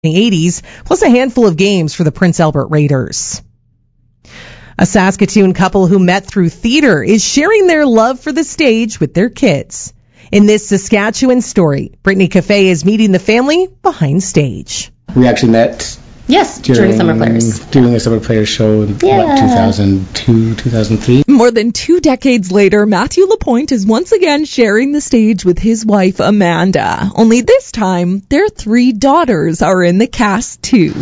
the 80s, plus a handful of games for the Prince Albert Raiders. A Saskatoon couple who met through theater is sharing their love for the stage with their kids. In this Saskatchewan story, Brittany Cafe is meeting the family behind stage. We actually met during Summer Players. During the Summer Players show in 2002, 2003. More than 2 decades later, Matthew Lapointe is once again sharing the stage with his wife, Amanda. Only this time, their 3 daughters are in the cast too.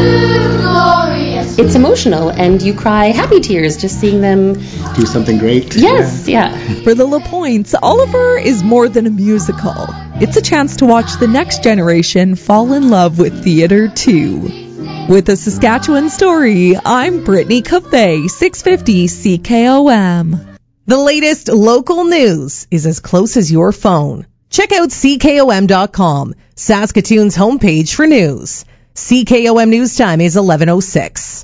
It's emotional, and you cry happy tears just seeing them do something great. Yes, yeah. For the Lapointes, Oliver is more than a musical. It's a chance to watch the next generation fall in love with theater too. With a Saskatchewan story, I'm Brittany Cafe, 650 CKOM. The latest local news is as close as your phone. Check out CKOM.com, Saskatoon's homepage for news. CKOM News Time is 11:06.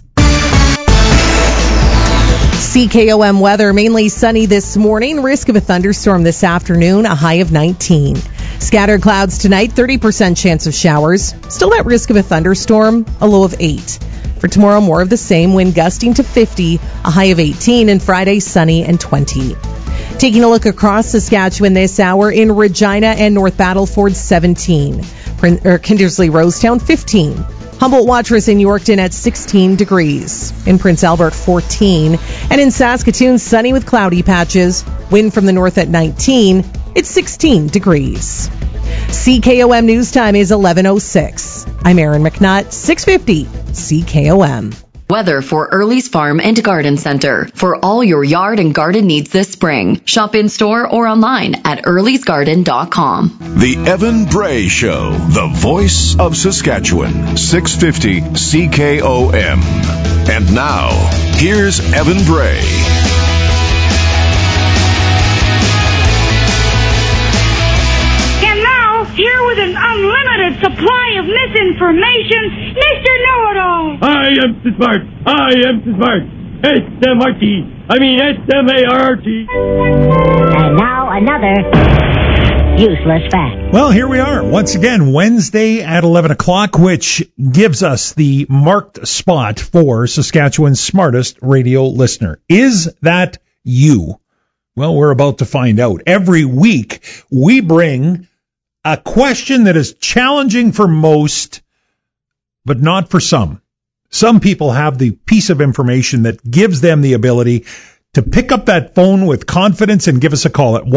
CKOM weather, mainly sunny this morning. Risk of a thunderstorm this afternoon, a high of 19. Scattered clouds tonight, 30% chance of showers. Still that risk of a thunderstorm, a low of 8. For tomorrow, more of the same, wind gusting to 50, a high of 18, and Friday, sunny and 20. Taking a look across Saskatchewan this hour, in Regina and North Battleford, 17. Kindersley Rosetown, 15. Humboldt Watrous in Yorkton at 16 degrees. In Prince Albert, 14. And in Saskatoon, sunny with cloudy patches. Wind from the north at 19. It's 16 degrees. CKOM News Time is 11:06. I'm Erin McNutt, 650 CKOM. Weather for Early's Farm and Garden Center. For all your yard and garden needs this spring. Shop in store or online at earlysgarden.com. The Evan Bray Show, the voice of Saskatchewan, 650 CKOM. And now, here's Evan Bray. Here with an unlimited supply of misinformation, Mr. Know-It-All. I am so smart. S-M-R-T. S-M-A-R-T. And now another useless fact. Well, here we are once again, Wednesday at 11 o'clock, which gives us the marked spot for Saskatchewan's smartest radio listener. Is that you? Well, we're about to find out. Every week, we bring a question that is challenging for most, but not for some. Some people have the piece of information that gives them the ability to pick up that phone with confidence and give us a call at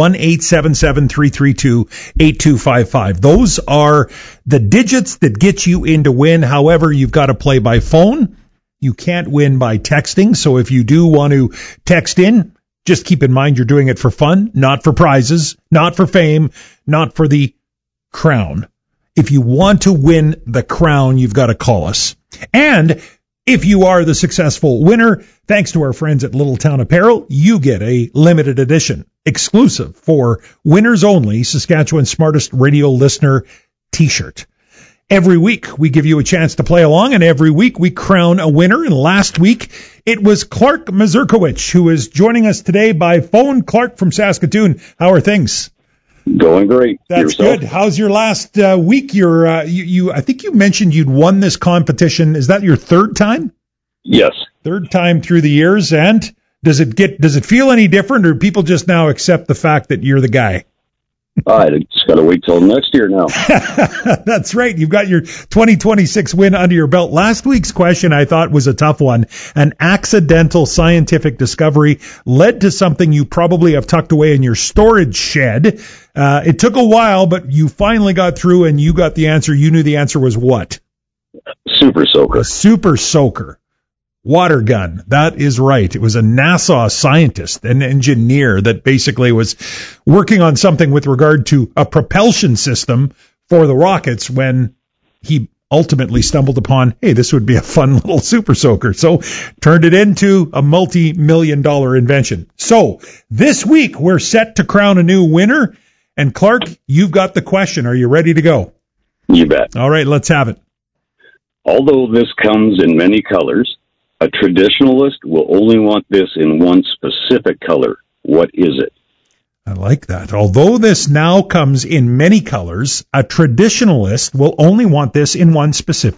1-877-332-8255. Those are the digits that get you in to win. However, you've got to play by phone. You can't win by texting. So if you do want to text in, just keep in mind you're doing it for fun, not for prizes, not for fame, not for the crown. If you want to win the crown, you've got to call us. And if you are the successful winner, thanks to our friends at Little Town Apparel, you get a limited edition, exclusive for winners only, Saskatchewan's smartest radio listener t-shirt. Every week we give you a chance to play along, and every week we crown a winner. And last week it was Clark Mazurkowicz who is joining us today by phone. Clark from Saskatoon, how are things? Going great. That's Yourself? Good. How's your last week? I think you mentioned you'd won this competition. Is that your third time? Yes. Third time through the years. And does it feel any different, or do people just now accept the fact that you're the guy? I just got to wait till next year now. That's right. You've got your 2026 win under your belt. Last week's question I thought was a tough one. An accidental scientific discovery led to something you probably have tucked away in your storage shed. It took a while, but you finally got through and you got the answer. You knew the answer was what? Super soaker. A super soaker. Water gun. That is right. It was a NASA scientist, an engineer that basically was working on something with regard to a propulsion system for the rockets when he ultimately stumbled upon, hey, this would be a fun little super soaker. So turned it into a multi-million-dollar invention. So this week we're set to crown a new winner. And Clark, you've got the question. Are you ready to go? You bet. All right, let's have it. Although this comes in many colors, a traditionalist will only want this in one specific color. What is it? I like that. Although this now comes in many colors, a traditionalist will only want this in one specific